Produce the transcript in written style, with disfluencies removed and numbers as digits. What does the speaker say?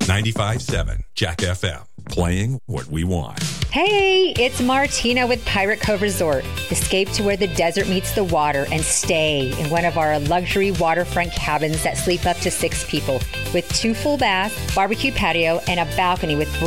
95.7 Jack FM, playing what we want. Hey, it's Martina with Pirate Cove Resort. Escape to where the desert meets the water and stay in one of our luxury waterfront cabins that sleep up to 6 people with 2 full baths, barbecue patio, and a balcony with